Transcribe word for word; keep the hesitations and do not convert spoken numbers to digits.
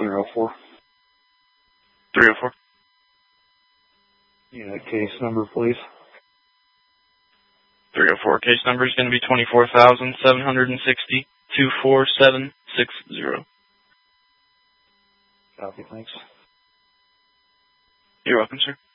three oh four. three oh four. Unit case number, please. three oh four. Case number is going to be twenty-four thousand seven hundred sixty, two four seven six zero. Copy, thanks. You're welcome, sir.